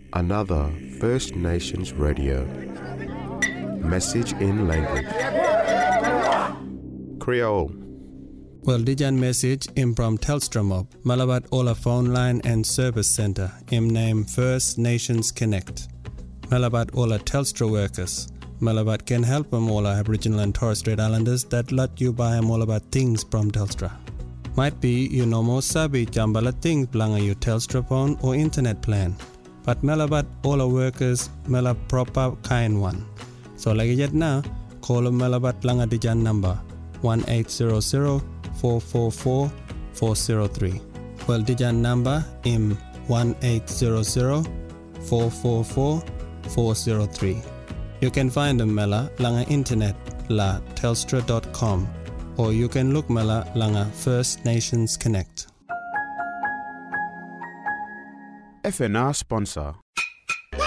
another First Nations radio. Message in language. Creole. Well, dijan message im from Telstra Mob, Malabat Ola phone line and service center, im name First Nations Connect. Malabat Ola Telstra workers. Malabat can help Ola Aboriginal and Torres Strait Islanders that let you buy all about things from Telstra. Might be you no more sabi jambala things blanga your Telstra phone or internet plan. But Malabat Ola workers mela proper kind one. So like yet now, call Malabat Langa Dijan number 1-800-444-403. Well, Dijan number im 1-800-444-403. You can find them Mela Langa internet la telstra.com or you can look Mela Langa First Nations Connect. FNR sponsor